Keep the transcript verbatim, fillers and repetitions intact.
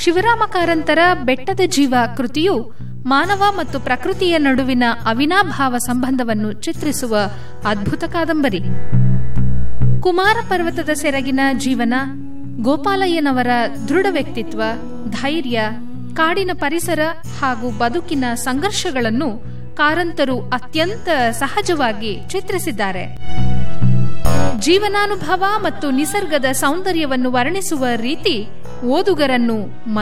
ಶಿವರಾಮ ಕಾರಂತರ ಬೆಟ್ಟದ ಜೀವ ಕೃತಿಯು ಮಾನವ ಮತ್ತು ಪ್ರಕೃತಿಯ ನಡುವಿನ ಅವಿನಾಭಾವ ಸಂಬಂಧವನ್ನು ಚಿತ್ರಿಸುವ ಅದ್ಭುತ ಕಾದಂಬರಿ. ಕುಮಾರ ಪರ್ವತದ ಸೆರಗಿನ ಜೀವನ, ಗೋಪಾಲಯ್ಯನವರ ದೃಢ ವ್ಯಕ್ತಿತ್ವ, ಧೈರ್ಯ, ಕಾಡಿನ ಪರಿಸರ ಹಾಗೂ ಬದುಕಿನ ಸಂಘರ್ಷಗಳನ್ನು ಕಾರಂತರು ಅತ್ಯಂತ ಸಹಜವಾಗಿ ಚಿತ್ರಿಸಿದ್ದಾರೆ. ಜೀವನಾನುಭವ ಮತ್ತು ನಿಸರ್ಗದ ಸೌಂದರ್ಯವನ್ನು ವರ್ಣಿಸುವ ರೀತಿ ಓದುಗರನ್ನು